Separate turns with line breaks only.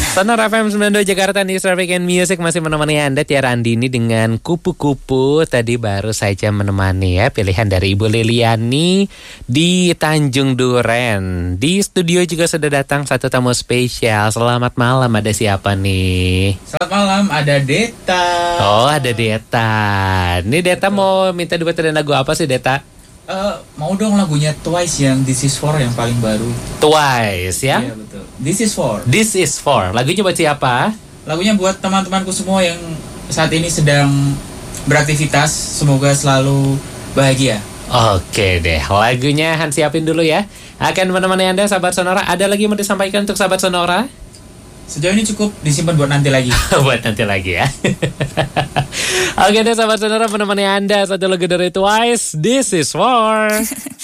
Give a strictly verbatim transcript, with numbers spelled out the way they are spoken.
Sonora F M sembilan puluh dua Jakarta News Traffic and Music masih menemani Anda, Tiara Andini dengan kupu-kupu. Tadi baru saja menemani ya pilihan dari Ibu Liliani di Tanjung Duren. Di studio juga sudah datang satu tamu spesial. Selamat malam, ada siapa nih?
Selamat malam, ada Deta.
Oh, ada Deta. Ini Deta mau minta diputerin lagu apa sih, Deta?
Uh, mau dong lagunya Twice yang This Is For yang paling baru.
Twice ya?
Iya betul. This Is For.
This Is For. Lagunya buat siapa?
Lagunya buat teman-temanku semua yang saat ini sedang beraktivitas. Semoga selalu bahagia.
Oke deh, lagunya Han siapin dulu ya. Akan menemani Anda sahabat Sonora. Ada lagi yang mau disampaikan untuk sahabat Sonora?
Sejauh ini cukup, disimpan buat nanti lagi.
Buat nanti lagi ya. Oke deh sahabat Sonora, menemani Anda satu lagu dari Twice, This Is For.